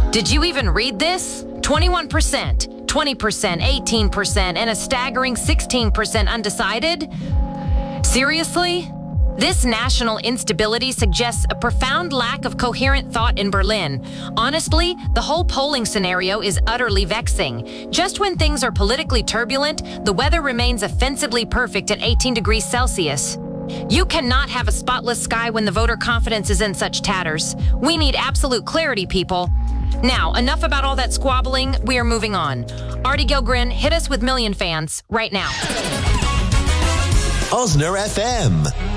Did you even read this? 21%, 20%, 18%, and a staggering 16% undecided? Seriously? This national instability suggests a profound lack of coherent thought in Berlin. Honestly, the whole polling scenario is utterly vexing. Just when things are politically turbulent, the weather remains offensively perfect at 18 degrees Celsius. You cannot have a spotless sky when the voter confidence is in such tatters. We need absolute clarity, people. Now, enough about all that squabbling. We are moving on. Artie Gilgren, hit us with Million Fans right now. Osner FM.